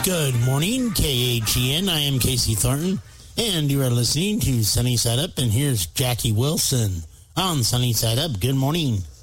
Good morning, KHEN. I am Casey Thornton, and you are listening to Sunny Side Up, and here's Jackie Wilson on Sunny Side Up. Good morning.